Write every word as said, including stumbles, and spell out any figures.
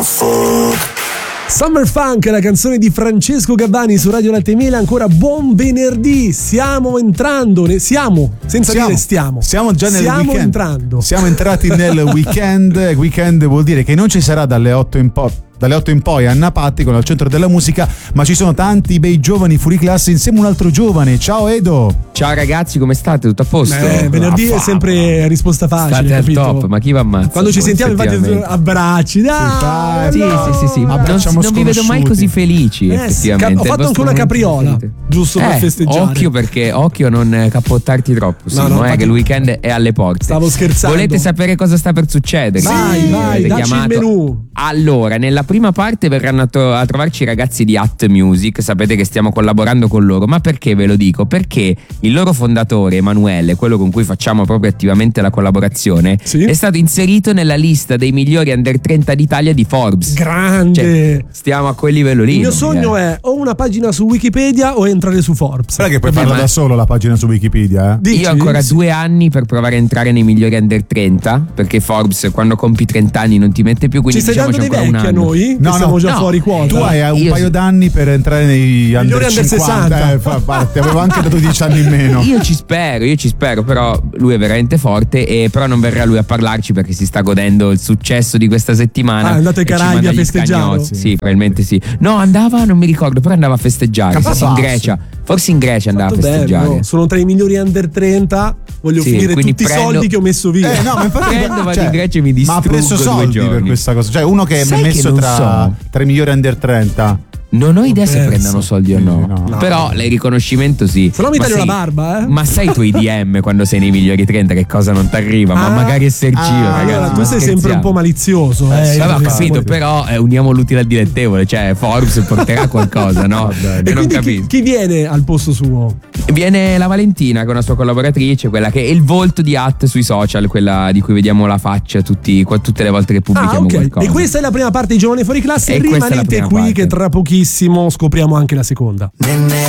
Summer Funk, la canzone di Francesco Gabbani su Radio Latte e Miele. Ancora buon venerdì, stiamo entrando, ne, siamo, senza siamo, dire stiamo. Siamo già nel stiamo weekend. entrando. Siamo entrati nel weekend. Weekend vuol dire che non ci sarà dalle otto in poi. Dalle otto in poi Anna Patti al centro della musica, ma ci sono tanti bei giovani fuori classe insieme a un altro giovane. Ciao Edo. Ciao ragazzi, come state? Tutto a posto? Eh, venerdì è sempre risposta facile. State al capito? top, ma chi va ammazza? Quando ci sentiamo infatti abbracci, dai. Sì, no. sì, sì, sì. Non, non vi vedo mai così felici, eh, effettivamente. Ho fatto anche una capriola, giusto eh, per festeggiare. Occhio perché occhio a non cappottarti troppo, no, no, eh, che il weekend è alle porte. Stavo scherzando. Volete sapere cosa sta per succedere? Vai, sì, vai, dacci chiamato. il menù. Allora, nella prima parte verranno a, to- a trovarci i ragazzi di At Music, sapete che stiamo collaborando con loro, ma perché ve lo dico? Perché il loro fondatore Emanuele, quello con cui facciamo proprio attivamente la collaborazione, sì? è stato inserito nella lista dei migliori under trenta d'Italia di Forbes. Grande! Cioè, stiamo a quel livello lì. Il mio sogno è o una pagina su Wikipedia o entrare su Forbes. Sai che puoi farla da solo la pagina su Wikipedia, eh? Dici? Io ho ancora sì. due anni per provare a entrare nei migliori under trenta, perché Forbes quando compi trenta anni non ti mette più, quindi ci stai diciamo dando dei vecchi a noi? No, che siamo no, già no. fuori quota. Tu hai un Io paio sì. d'anni per entrare nei under under cinquanta, sessanta. eh, fa parte. Avevo anche dato dieci anni in meno. Io ci spero, io ci spero, però lui è veramente forte, e però non verrà lui a parlarci perché si sta godendo il successo di questa settimana. Ah, è andato ai e ci Caraibi manda a gli festeggiare? scagnozzi. Sì, probabilmente sì. No, andava, non mi ricordo, però andava a festeggiare. Capaz Forse in basso. Grecia. Forse in Grecia andava a Fatto festeggiare. bello. Sono tra i migliori under trenta. Voglio Sì, finire quindi tutti prendo- i soldi che ho messo via. Eh, no, ma infatti Prendo, vado cioè, in Grecia e mi ma ha preso distruggo due soldi per giorni. questa cosa. Cioè, uno che Sai è che messo non tra, so. tra i migliori under trenta. Non ho idea se perso. prendano soldi o no, No. però il riconoscimento sì. Se no mi Ma taglio la sai- barba, eh. Ma sai i tuoi D M quando sei nei migliori trenta che cosa non ti arriva? Ma Ah, magari è Sergio, ah, ragazzi. Allora, tu ma sei sempre un po' scherziamo. malizioso. Eh, Eh, sì, Vabbè, ho sì, capito, sì. però eh, uniamo l'utile al dilettevole, cioè Forbes porterà qualcosa, no? Vabbè. E E non quindi chi, capisco. chi viene al posto suo? Viene la Valentina, che è una sua collaboratrice, quella che è il volto di At sui social, quella di cui vediamo la faccia tutti, qua- tutte le volte che pubblichiamo Ah, ok. qualcosa. E questa è la prima parte di Giovani Fuori Classe. E questa è la Rimanete prima qui parte. che tra pochissimo scopriamo anche la seconda. Nenne